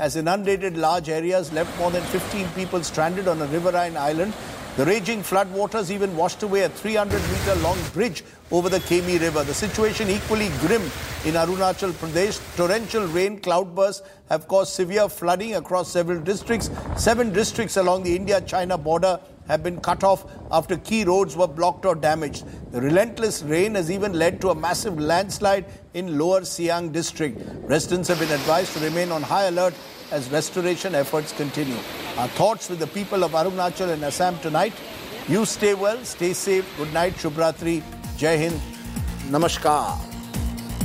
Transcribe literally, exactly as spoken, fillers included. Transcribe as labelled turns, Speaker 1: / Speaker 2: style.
Speaker 1: has inundated large areas, left more than fifteen people stranded on a riverine island. The raging floodwaters even washed away a three hundred meter long bridge over the Kemi River. The situation equally grim in Arunachal Pradesh. Torrential rain cloudbursts have caused severe flooding across several districts. Seven districts along the India-China border have been cut off after key roads were blocked or damaged. The relentless rain has even led to a massive landslide in Lower Siang district. Residents have been advised to remain on high alert as restoration efforts continue. Our thoughts with the people of Arunachal and Assam tonight. You stay well, stay safe. Good night, Shubhratri, Jai Hind, Namaskar.